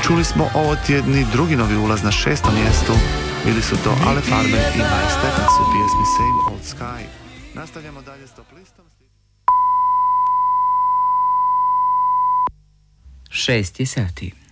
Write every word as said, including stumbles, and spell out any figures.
Čuli smo ovo tjedni drugi novi ulaz na šestom mjestu. Bili su to Ale Farben i Mike Steffens u pjesmi Same Old Sky. Nastavljamo dalje s top listom. Šest je sati.